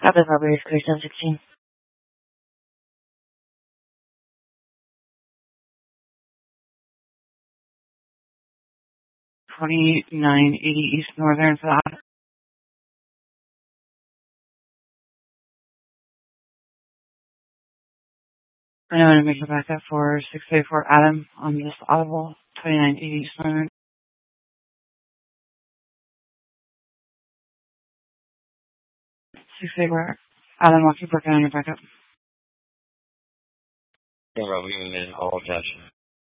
Rapid Robbery, Code 716. 2980 East Northern for that. I know I'm going to make a backup for 634 Adam on this audible, 2980 East Northern. 634 Adam, I'll keep working on your backup. Yeah, bro, we can all attention.